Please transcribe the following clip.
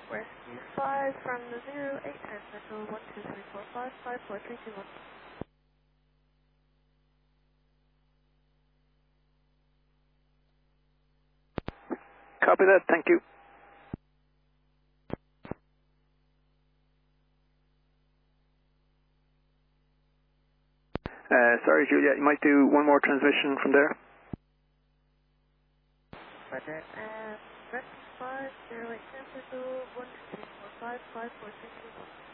Rescue 5 from the 08 transmittal 12345 54321. Copy that, thank you. Sorry, Julia, you might do one more transmission from there. Roger, and Rescue 5 08 transmittal 12345 54321.